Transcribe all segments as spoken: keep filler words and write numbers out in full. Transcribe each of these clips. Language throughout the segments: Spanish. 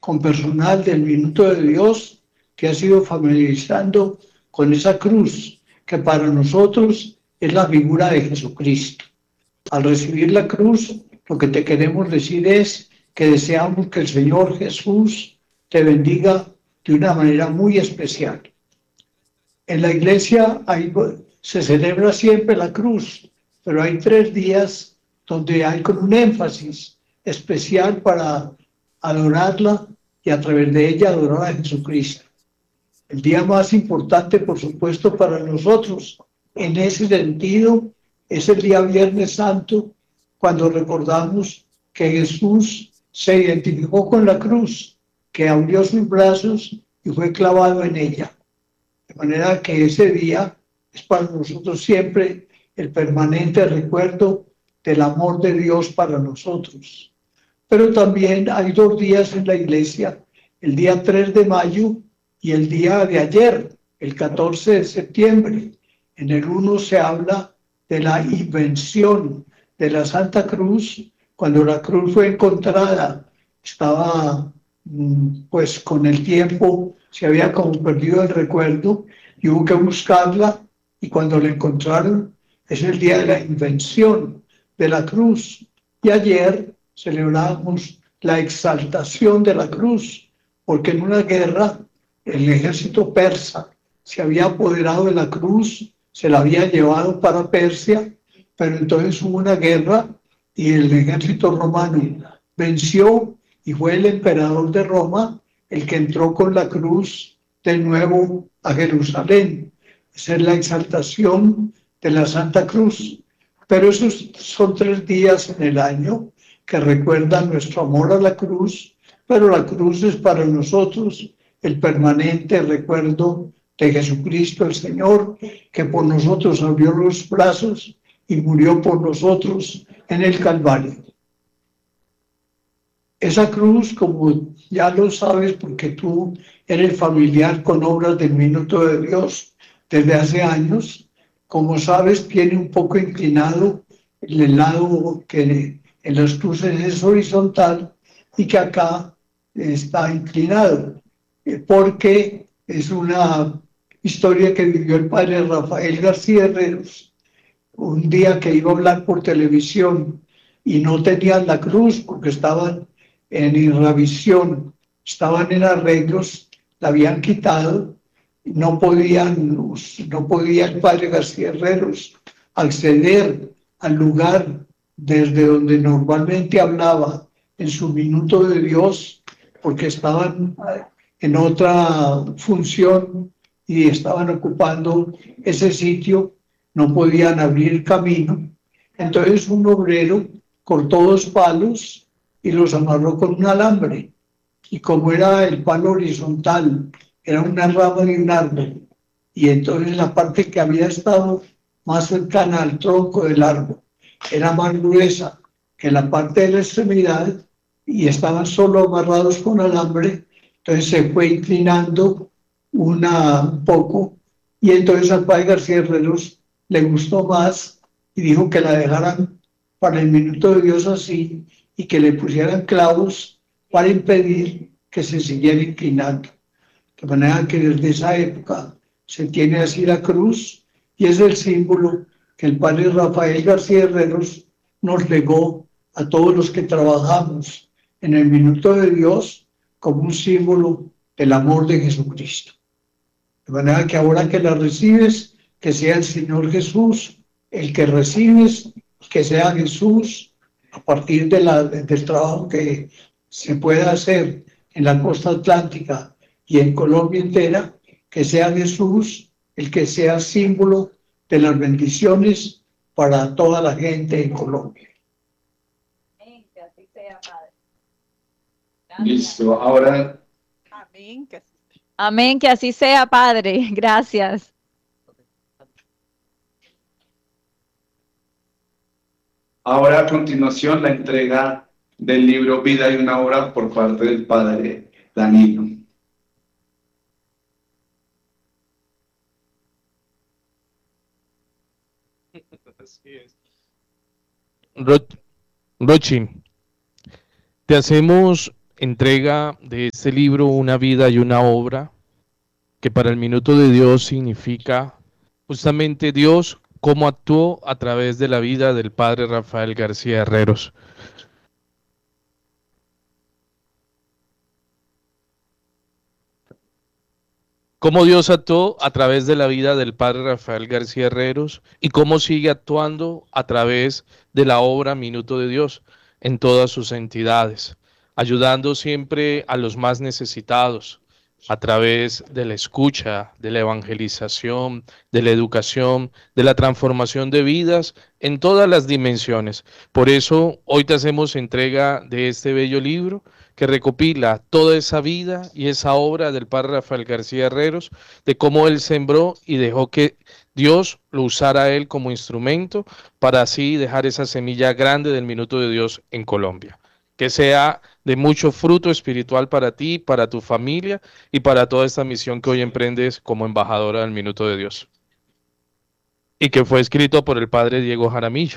con personal del Minuto de Dios que ha sido familiarizando con esa cruz, que para nosotros es la figura de Jesucristo. Al recibir la cruz, lo que te queremos decir es que deseamos que el Señor Jesús te bendiga de una manera muy especial. En la iglesia hay, se celebra siempre la cruz, pero hay tres días donde hay con un énfasis especial para adorarla y a través de ella adorar a Jesucristo. El día más importante, por supuesto, para nosotros en ese sentido es el día Viernes Santo, cuando recordamos que Jesús se identificó con la cruz, que abrió sus brazos y fue clavado en ella. De manera que ese día es para nosotros siempre el permanente recuerdo del amor de Dios para nosotros. Pero también hay dos días en la iglesia, el día tres de mayo y el día de ayer, el catorce de septiembre. En el uno se habla de la invención de la Santa Cruz, cuando la cruz fue encontrada, estaba pues con el tiempo, se había como perdido el recuerdo y hubo que buscarla, y cuando la encontraron es el día de la invención de la cruz. Y ayer celebramos la exaltación de la cruz, porque en una guerra el ejército persa se había apoderado de la cruz, se la había llevado para Persia, pero entonces hubo una guerra y el ejército romano venció y fue el emperador de Roma el que entró con la cruz de nuevo a Jerusalén. Esa es la exaltación de la Santa Cruz. Pero esos son tres días en el año que recuerdan nuestro amor a la cruz, pero la cruz es para nosotros el permanente recuerdo de Jesucristo el Señor, que por nosotros abrió los brazos y murió por nosotros en el Calvario. Esa cruz, como ya lo sabes, porque tú eres familiar con obras del Minuto de Dios desde hace años, como sabes, tiene un poco inclinado el lado que en las cruces es horizontal y que acá está inclinado, porque es una historia que vivió el padre Rafael García Herreros, un día que iba a hablar por televisión y no tenían la cruz porque estaban en irrevisión, estaban en arreglos, la habían quitado, no podían, no podía el padre García Herreros acceder al lugar desde donde normalmente hablaba en su Minuto de Dios, porque estaban en otra función y estaban ocupando ese sitio, no podían abrir camino. Entonces un obrero cortó dos palos y los amarró con un alambre. Y como era el palo horizontal, era una rama de un árbol, y entonces la parte que había estado más cercana al tronco del árbol era más gruesa que la parte de la extremidad y estaban solo amarrados con alambre, entonces se fue inclinando una, un poco, y entonces al padre García Herreros le gustó más y dijo que la dejaran para el Minuto de Dios así y que le pusieran clavos para impedir que se siguiera inclinando. De manera que desde esa época se tiene así la cruz y es el símbolo que el padre Rafael García Herreros nos legó a todos los que trabajamos en el Minuto de Dios como un símbolo del amor de Jesucristo. De manera que ahora que la recibes, que sea el Señor Jesús el que recibes, que sea Jesús a partir de la, del trabajo que se pueda hacer en la costa atlántica y en Colombia entera, que sea Jesús el que sea símbolo de las bendiciones para toda la gente en Colombia. Amén, que así sea, Padre. Listo, ahora. Amén, que así sea. Amén, que así sea, Padre. Gracias. Ahora a continuación la entrega del libro Vida y una Hora por parte del padre Danilo. Así es. Ro Rochi, te hacemos entrega de este libro, Una vida y una obra, que para el Minuto de Dios significa justamente Dios cómo actuó a través de la vida del padre Rafael García Herreros. Cómo Dios actuó a través de la vida del padre Rafael García Herreros y cómo sigue actuando a través de la obra Minuto de Dios en todas sus entidades, ayudando siempre a los más necesitados a través de la escucha, de la evangelización, de la educación, de la transformación de vidas en todas las dimensiones. Por eso hoy te hacemos entrega de este bello libro que recopila toda esa vida y esa obra del padre Rafael García Herreros, de cómo él sembró y dejó que Dios lo usara a él como instrumento para así dejar esa semilla grande del Minuto de Dios en Colombia. Que sea de mucho fruto espiritual para ti, para tu familia y para toda esta misión que hoy emprendes como embajadora del Minuto de Dios. Y que fue escrito por el padre Diego Jaramillo.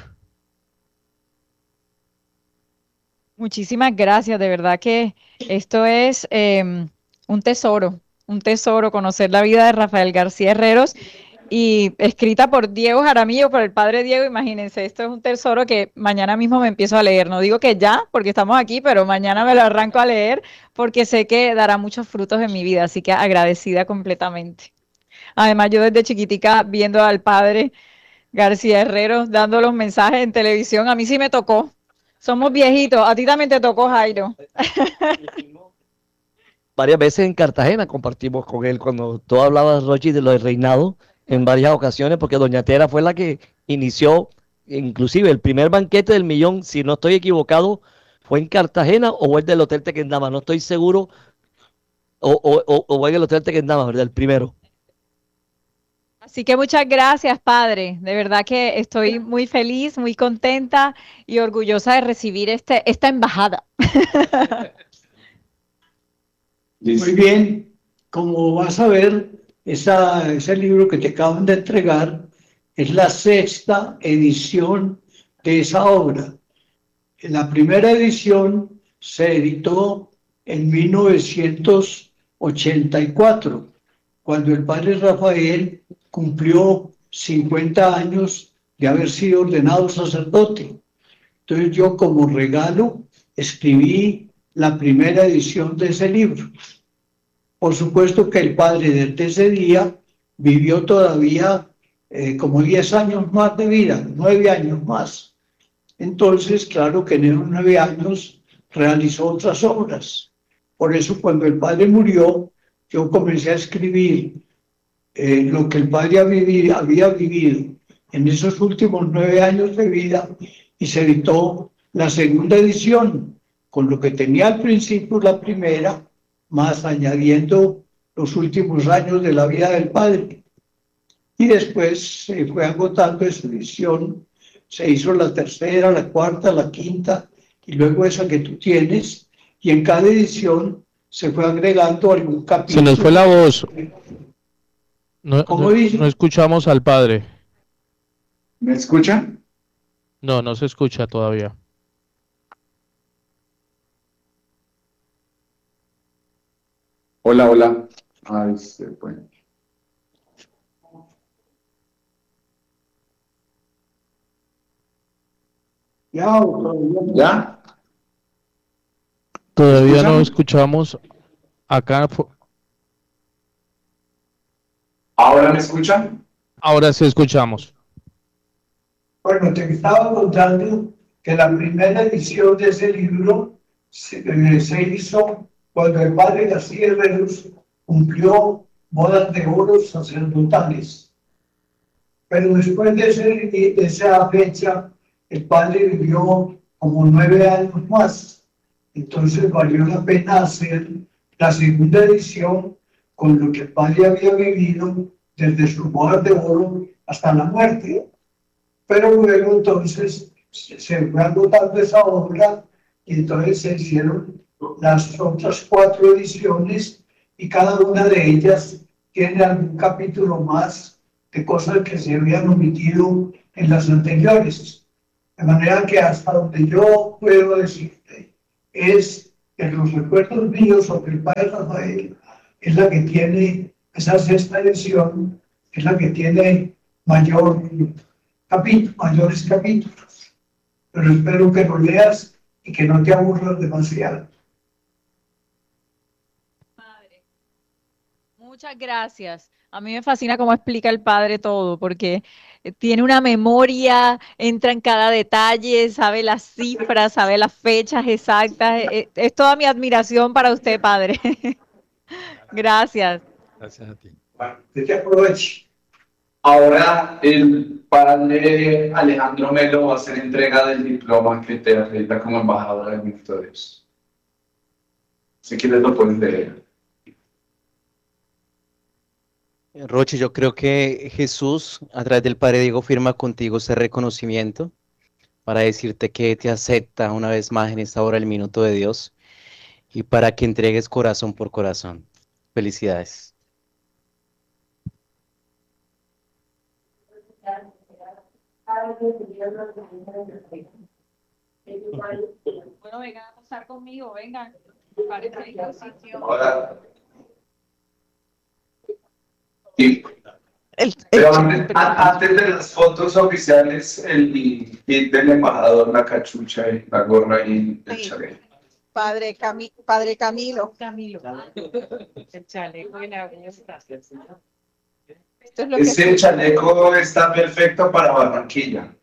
Muchísimas gracias, de verdad que esto es eh, un tesoro, un tesoro conocer la vida de Rafael García Herreros y escrita por Diego Jaramillo, por el padre Diego. Imagínense, esto es un tesoro que mañana mismo me empiezo a leer. No digo que ya, porque estamos aquí, pero mañana me lo arranco a leer porque sé que dará muchos frutos en mi vida, así que agradecida completamente. Además, yo desde chiquitica viendo al padre García Herreros dando los mensajes en televisión, a mí sí me tocó. Somos viejitos, a ti también te tocó, Jairo. Varias veces en Cartagena compartimos con él cuando tú hablabas, Rochi, de lo del reinado en varias ocasiones, porque doña Tera fue la que inició, inclusive el primer banquete del millón, si no estoy equivocado, fue en Cartagena o fue el del Hotel Tequendama, no estoy seguro, o, o, o, o fue en el Hotel Tequendama, ¿verdad? El primero. Así que muchas gracias, padre. De verdad que estoy muy feliz, muy contenta y orgullosa de recibir este, esta embajada. Muy bien, como vas a ver, esa, ese libro que te acaban de entregar es la sexta edición de esa obra. La primera edición se editó en mil novecientos ochenta y cuatro, cuando el padre Rafael cumplió cincuenta años de haber sido ordenado sacerdote. Entonces yo, como regalo, escribí la primera edición de ese libro. Por supuesto que el padre desde ese día vivió todavía eh, como diez años más de vida, nueve años más. Entonces, claro que en esos nueve años realizó otras obras. Por eso, cuando el padre murió, yo comencé a escribir eh, lo que el padre había vivido, había vivido en esos últimos nueve años de vida, y se editó la segunda edición, con lo que tenía al principio la primera, más añadiendo los últimos años de la vida del padre. Y después se fue agotando esa edición, se hizo la tercera, la cuarta, la quinta, y luego esa que tú tienes, y en cada edición se fue agregando algún capítulo. Se nos fue la voz. No, ¿Cómo no, dice? no escuchamos al padre. ¿Me escuchan? No, no se escucha todavía. Hola, hola. Ay, se fue. Ya, o todavía no. ¿Ya? Todavía ¿Escuchan? no escuchamos acá. fu- ¿Ahora me escuchan? Ahora sí escuchamos. Bueno, te estaba contando que la primera edición de ese libro se, eh, se hizo cuando el padre García Herreros cumplió bodas de oro sacerdotales. Pero después de, ese, de esa fecha, el padre vivió como nueve años más. Entonces valió la pena hacer la segunda edición con lo que el padre había vivido desde sus bodas de oro hasta la muerte. Pero luego entonces se fue agotando esa obra y entonces se hicieron las otras cuatro ediciones, y cada una de ellas tiene algún capítulo más de cosas que se habían omitido en las anteriores. De manera que hasta donde yo puedo decirte es En los recuerdos míos sobre el padre Rafael, es la que tiene, esa sexta edición, es la que tiene mayor capítulo, mayores capítulos. Pero espero que lo leas y que no te aburras demasiado. Padre, muchas gracias. A mí me fascina cómo explica el padre todo, porque tiene una memoria, entra en cada detalle, sabe las cifras, sabe las fechas exactas. Es, es toda mi admiración para usted, padre. Gracias. Gracias a ti. Bueno, que te aproveche. Ahora el padre Alejandro Melo va a hacer entrega del diploma que te acredita como embajadora de Minuto de Dios. Si quieres lo puedes leer. Rochi, yo creo que Jesús, a través del Padre Diego, firma contigo ese reconocimiento para decirte que te acepta una vez más en esta hora el minuto de Dios y para que entregues corazón por corazón. Felicidades. Bueno, vengan a pasar conmigo, vengan. Parece ahí un sitio. Ahora. Y, El, el pero chico, antes, perdón. a- antes de las fotos oficiales, el kit del embajador, la cachucha, y la gorra y el Sí. chaleco. Padre, Cami- Padre Camilo, Camilo. El chaleco y la gusta. esto es lo que Ese chaleco está perfecto para Barranquilla.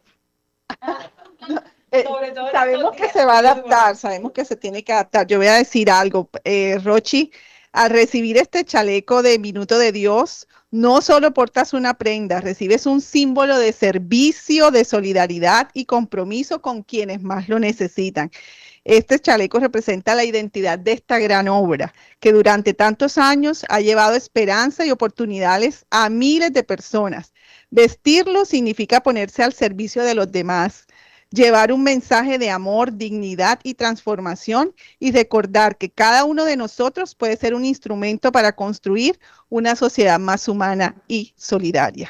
eh, Sobre todo en sabemos estos que días se va a de adaptar, sabemos que se tiene que adaptar. Yo voy a decir algo, eh, Rochi, al recibir este chaleco de Minuto de Dios, no solo portas una prenda, recibes un símbolo de servicio, de solidaridad y compromiso con quienes más lo necesitan. Este chaleco representa la identidad de esta gran obra que durante tantos años ha llevado esperanza y oportunidades a miles de personas. Vestirlo significa ponerse al servicio de los demás, llevar un mensaje de amor, dignidad y transformación y recordar que cada uno de nosotros puede ser un instrumento para construir una sociedad más humana y solidaria.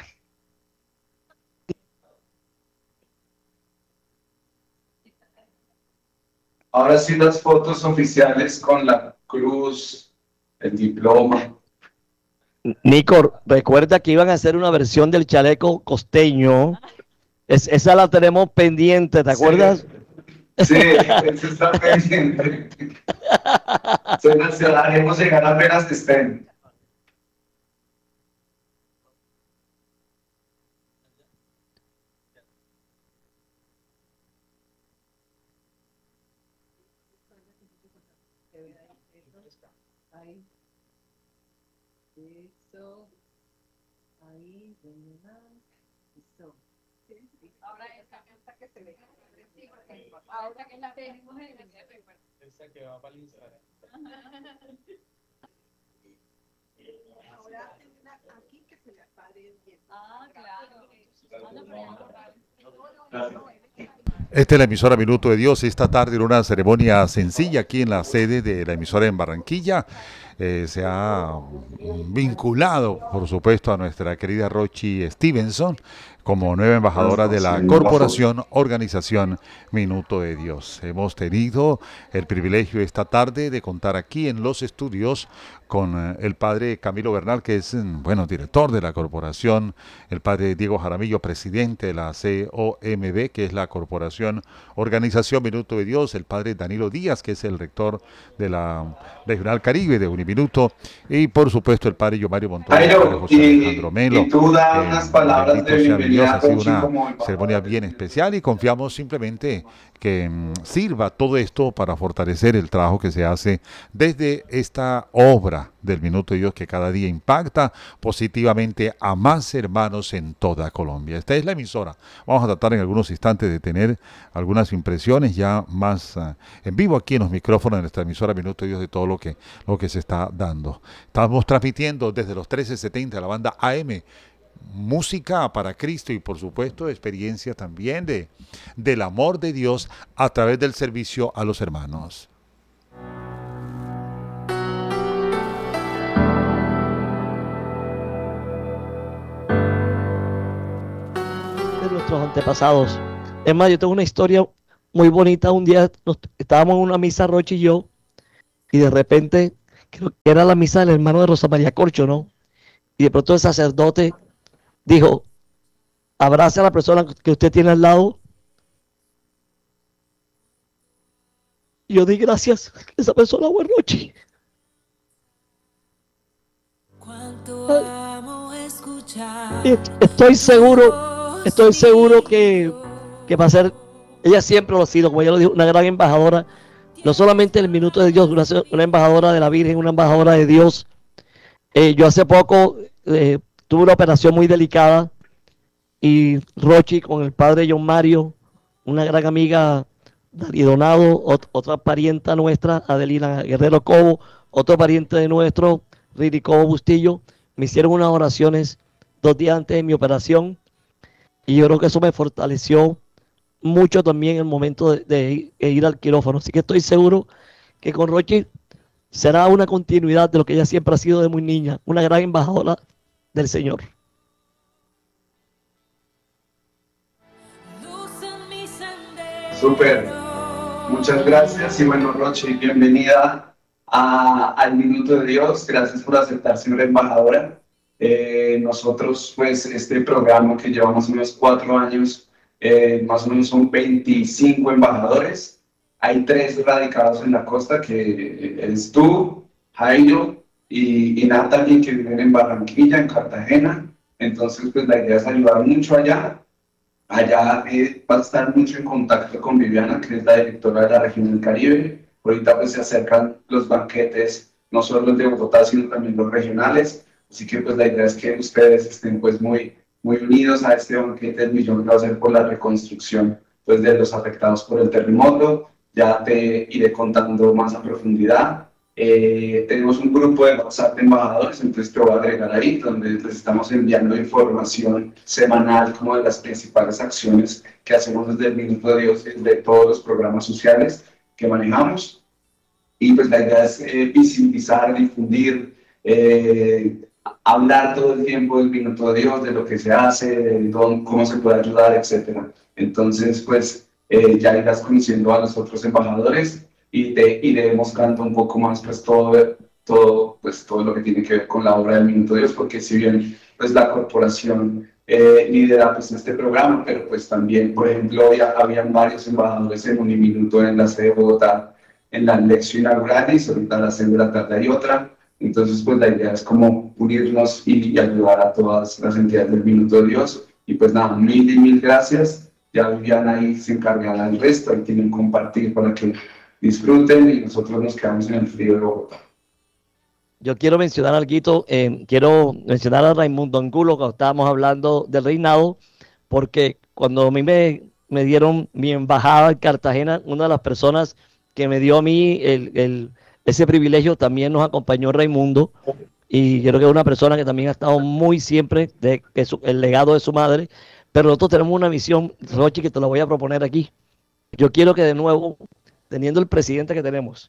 Ahora sí las fotos oficiales con la cruz, el diploma. Nico, recuerda que iban a hacer una versión del chaleco costeño. Es- esa la tenemos pendiente, ¿te acuerdas? Sí, eso está pendiente. Se las se las haremos llegar apenas estén. Ahí. Eso. Ahí. Eso. Ahora esa esta que se ve. Ahora que la tenemos en el Esa que va para el Instagram. Ahora hay una aquí que se le pare bien. Ah, claro. Anda, pero ya Esta es la emisora Minuto de Dios. Esta tarde en una ceremonia sencilla aquí en la sede de la emisora en Barranquilla. Eh, se ha vinculado, por supuesto, a nuestra querida Rochi Stevenson como nueva embajadora de la corporación Organización Minuto de Dios. Hemos tenido el privilegio esta tarde de contar aquí en los estudios con eh, el padre Camilo Bernal, que es, mm, bueno, director de la corporación, el padre Diego Jaramillo, presidente de la C O M B, que es la corporación Organización Minuto de Dios, el padre Danilo Díaz, que es el rector de la Regional Caribe de Uniminuto, y por supuesto el padre Yomario Montoya, el padre Jairo, José y, Alejandro Melo. y tú da Eh, unas palabras bendito de sea mi Dios, bienvenida ha a sido Rochi una como embajadora. ceremonia bien especial y confiamos simplemente que mm, sirva todo esto para fortalecer el trabajo que se hace desde esta obra del Minuto de Dios que cada día impacta positivamente a más hermanos en toda Colombia. Esta es la emisora. Vamos a tratar en algunos instantes de tener algunas impresiones ya más uh, en vivo aquí en los micrófonos de nuestra emisora Minuto de Dios de todo lo que, lo que se está dando. Estamos transmitiendo desde los trece setenta de la banda A M, música para Cristo y por supuesto experiencia también de, del amor de Dios a través del servicio a los hermanos. De nuestros antepasados. Es más, yo tengo una historia muy bonita. Un día nos, estábamos en una misa, Rochi y yo, y de repente, creo que era la misa del hermano de Rosa María Corcho, ¿no? Y de pronto el sacerdote dijo, abrace a la persona que usted tiene al lado. Y yo di gracias, esa persona fue Rochi. Y estoy seguro, estoy seguro que, que va a ser, ella siempre lo ha sido, como ella lo dijo, una gran embajadora, no solamente el minuto de Dios, una, una embajadora de la Virgen, una embajadora de Dios. Eh, yo hace poco eh, tuve una operación muy delicada y Rochi con el padre John Mario, una gran amiga, Dari Donado, ot otra parienta nuestra, Adelina Guerrero Cobo, otro pariente de nuestro, Riri Cobo Bustillo, me hicieron unas oraciones dos días antes de mi operación y yo creo que eso me fortaleció mucho también en el momento de, de, de ir al quirófano. Así que estoy seguro que con Rochi será una continuidad de lo que ella siempre ha sido de muy niña, una gran embajadora del Señor. Súper, muchas gracias y bueno, Rochi, bienvenida a, al Minuto de Dios, gracias por aceptar ser embajadora. Eh, nosotros, pues, este programa que lleva más o menos cuatro años, eh, más o menos son veinticinco embajadores, hay tres radicados en la costa, que eres tú, Jairo y, y Natalie, que viven en Barranquilla, en Cartagena, entonces, pues, la idea es ayudar mucho allá. Allá eh, va a estar mucho en contacto con Viviana, que es la directora de la región del Caribe. Ahorita pues se acercan los banquetes, no solo los de Bogotá, sino también los regionales. Así que pues la idea es que ustedes estén pues muy, muy unidos a este banquete del millón que va a ser por la reconstrucción pues de los afectados por el terremoto. Ya te iré contando más a profundidad. Eh, tenemos un grupo de WhatsApp de embajadores, entonces te voy a agregar ahí, donde les estamos enviando información semanal como de las principales acciones que hacemos desde el Minuto de Dios, de todos los programas sociales que manejamos. Y pues la idea es eh, visibilizar, difundir, eh, hablar todo el tiempo del Minuto de Dios, de lo que se hace, de dónde, cómo se puede ayudar, etcétera. Entonces, pues eh, ya irás conociendo a los otros embajadores y te iré mostrando un poco más pues todo, todo, pues, todo lo que tiene que ver con la obra del Minuto de Dios, porque si bien pues la corporación eh, lidera pues este programa, pero pues también, por ejemplo, había, habían varios embajadores en Uniminuto en la sede de Bogotá, en la lección inaugural, y ahorita a las seis de la tarde hay otra. Entonces pues la idea es como unirnos y, y ayudar a todas las entidades del Minuto de Dios. Y pues nada, mil y mil gracias. Ya Viviana ahí se encargará del resto, ahí tienen compartir para que disfruten y nosotros nos quedamos en el frío de Bogotá. Yo quiero mencionar algo, eh, quiero mencionar a Raimundo Angulo, cuando estábamos hablando del reinado, porque cuando a mí me, me dieron mi embajada en Cartagena, una de las personas que me dio a mí el, el, ese privilegio también nos acompañó Raimundo, y yo creo que es una persona que también ha estado muy siempre de que su, el legado de su madre, pero nosotros tenemos una misión, Rochi, que te la voy a proponer aquí. Yo quiero que de nuevo, teniendo el presidente que tenemos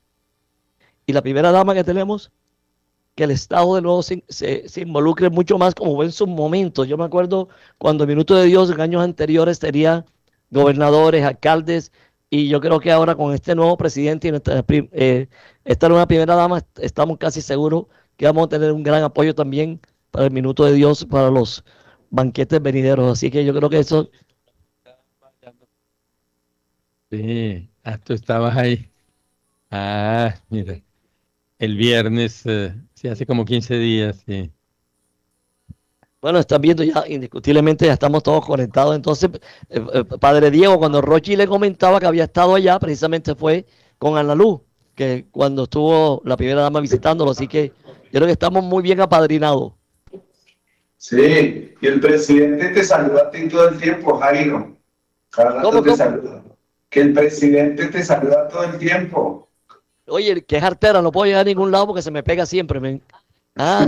y la primera dama que tenemos, que el Estado de nuevo se, se, se involucre mucho más como fue en sus momentos. Yo me acuerdo cuando el Minuto de Dios en años anteriores tenía gobernadores, alcaldes, y yo creo que ahora con este nuevo presidente y nuestra, eh, esta nueva primera dama, estamos casi seguros que vamos a tener un gran apoyo también para el Minuto de Dios, para los banquetes venideros. Así que yo creo que eso... Sí, ah, tú estabas ahí. Ah, mira, el viernes, eh, sí, hace como quince días, sí. Bueno, están viendo ya, indiscutiblemente ya estamos todos conectados. Entonces, eh, eh, Padre Diego, cuando Rochi le comentaba que había estado allá, precisamente fue con Ana Luz, que cuando estuvo la primera dama visitándolo, así que yo creo que estamos muy bien apadrinados. Sí, y el presidente te saluda a ti todo el tiempo, Jairo. Cada rato ¿Cómo, te cómo? saluda. Que el presidente te saluda todo el tiempo. Oye, que es artera, no puedo llegar a ningún lado porque se me pega siempre, men. Ah,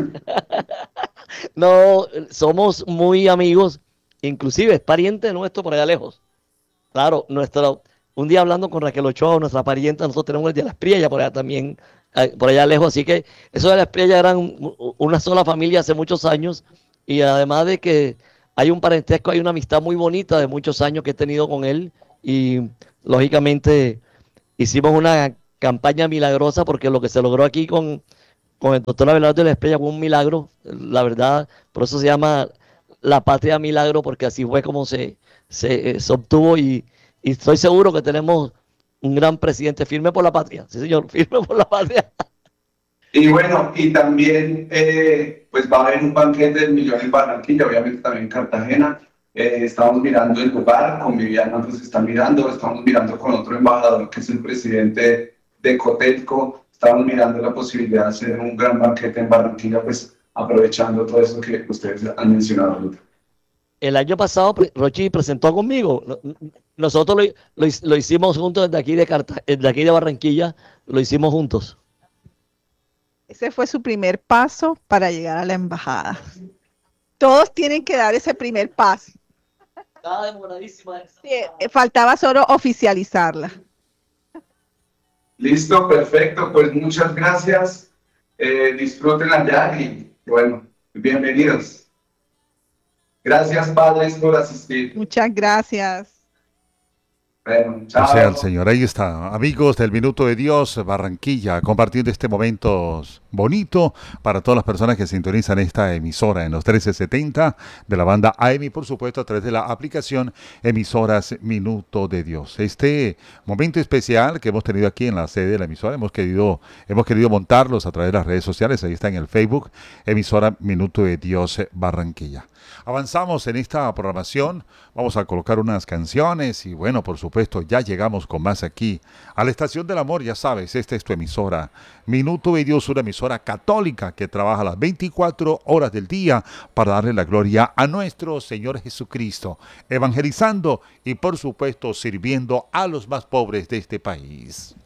no, somos muy amigos, inclusive es pariente nuestro por allá lejos. Claro, nuestro, un día hablando con Raquel Ochoa, nuestra parienta, nosotros tenemos el de las Priellas por allá también, eh, por allá lejos, así que eso de las Priellas eran un- una sola familia hace muchos años, y además de que hay un parentesco, hay una amistad muy bonita de muchos años que he tenido con él, y lógicamente hicimos una campaña milagrosa, porque lo que se logró aquí con, con el doctor Abelardo de la Espriella fue un milagro, la verdad, por eso se llama la patria milagro, porque así fue como se, se, se obtuvo y, y estoy seguro que tenemos un gran presidente firme por la patria, sí señor, firme por la patria. Y bueno, y también eh, pues va a haber un banquete del millón en Barranquilla, obviamente también en Cartagena. Eh, estamos mirando el lugar, con Viviana pues está mirando, estamos mirando con otro embajador que es el presidente de Cotelco, estamos mirando la posibilidad de hacer un gran banquete en Barranquilla, pues aprovechando todo eso que ustedes han mencionado. El año pasado Rochi presentó conmigo, nosotros lo, lo, lo hicimos juntos desde aquí de, Carta, desde aquí de Barranquilla, lo hicimos juntos. Ese fue su primer paso para llegar a la embajada. Todos tienen que dar ese primer paso. Estaba demoradísima esa. Sí, faltaba solo oficializarla. Listo, perfecto, pues muchas gracias. Eh, disfruten allá y bueno, bienvenidos. Gracias, padres, por asistir. Muchas gracias. Bueno, chao. Sea el Señor. Ahí está, amigos del Minuto de Dios, Barranquilla, compartiendo este momento bonito para todas las personas que sintonizan esta emisora en los trece setenta de la banda A M y por supuesto a través de la aplicación Emisoras Minuto de Dios. Este momento especial que hemos tenido aquí en la sede de la emisora, hemos querido, hemos querido montarlos a través de las redes sociales, ahí está en el Facebook, Emisora Minuto de Dios Barranquilla. Avanzamos en esta programación, vamos a colocar unas canciones y bueno, por supuesto, ya llegamos con más aquí a la Estación del Amor, ya sabes, esta es tu emisora, Minuto de Dios, una emisora católica que trabaja las veinticuatro horas del día para darle la gloria a nuestro Señor Jesucristo, evangelizando y por supuesto sirviendo a los más pobres de este país.